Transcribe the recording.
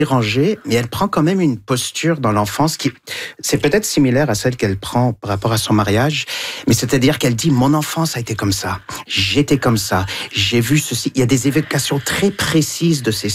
rangée, mais elle prend quand même une posture dans l'enfance qui, c'est peut-être similaire à celle qu'elle prend par rapport à son mariage, mais c'est-à-dire qu'elle dit, mon enfance a été comme ça, j'étais comme ça, j'ai vu ceci. Il y a des évocations très précises de ces